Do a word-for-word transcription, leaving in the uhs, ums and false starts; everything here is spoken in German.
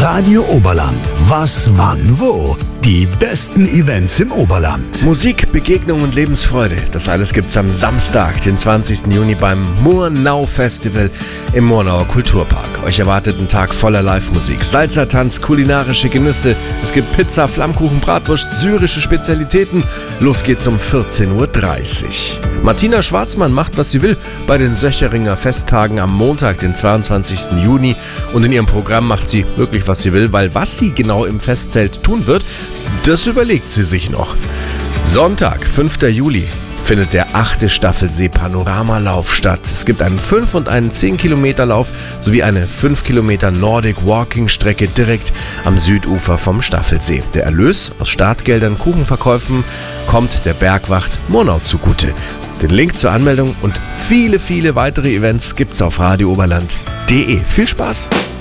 Radio Oberland. Was, wann, wo? Die besten Events im Oberland. Musik, Begegnung und Lebensfreude. Das alles gibt's am Samstag, den zwanzigsten Juni beim Murnau Festival im Murnauer Kulturpark. Euch erwartet ein Tag voller Live-Musik, Salsa-Tanz, kulinarische Genüsse. Es gibt Pizza, Flammkuchen, Bratwurst, syrische Spezialitäten. Los geht's um vierzehn Uhr dreißig. Martina Schwarzmann macht, was sie will bei den Söcheringer Festtagen am Montag, den zweiundzwanzigsten Juni. Und in ihrem Programm macht sie wirklich, was sie will, weil was sie genau im Festzelt tun wird, das überlegt sie sich noch. Sonntag, fünften Juli, findet der achte Staffelsee-Panoramalauf statt. Es gibt einen fünf- und einen zehn Kilometer Lauf sowie eine fünf Kilometer Nordic Walking Strecke direkt am Südufer vom Staffelsee. Der Erlös aus Startgeldern, Kuchenverkäufen kommt der Bergwacht Murnau zugute. Den Link zur Anmeldung und viele, viele weitere Events gibt's auf radio oberland punkt de. Viel Spaß!